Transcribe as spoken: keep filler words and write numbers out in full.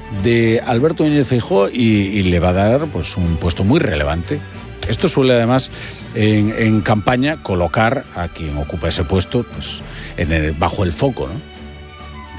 de Alberto Núñez Feijóo y, y le va a dar pues un puesto muy relevante. Esto suele además en, en campaña colocar a quien ocupa ese puesto pues en el, bajo el foco, ¿no?